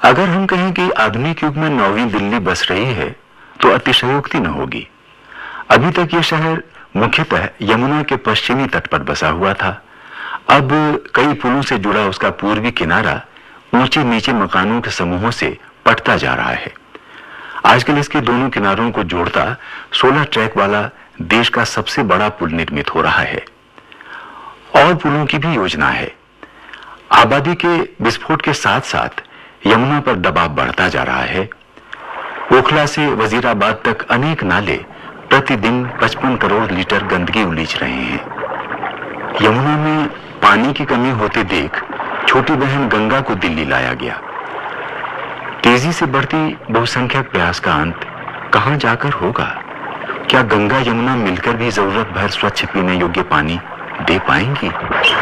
अगर हम कहें कि आधुनिक युग में नौवीं दिल्ली बस रही है तो अतिशयोक्ति न होगी। अभी तक यह शहर मुख्यतः यमुना के पश्चिमी तट पर बसा हुआ था। अब कई पुलों से जुड़ा उसका पूर्वी किनारा ऊंचे नीचे मकानों के समूहों से पटता जा रहा है। आजकल इसके दोनों किनारों को जोड़ता 16 ट्रैक वाला देश का सबसे बड़ा पुल निर्मित हो रहा है। और पुलों की भी योजना है। आबादी के विस्फोट के साथ साथ यमुना पर दबाव बढ़ता जा रहा है। ओखला से वजीराबाद तक अनेक नाले प्रतिदिन 55 करोड़ लीटर गंदगी उलीच रहे हैं। यमुना में पानी की कमी होते देख छोटी बहन गंगा को दिल्ली लाया गया। तेजी से बढ़ती बहुसंख्यक प्रयास का अंत कहां जाकर होगा? क्या गंगा यमुना मिलकर भी जरूरत भर स्वच्छ पीने योग्य पानी दे पाएंगी?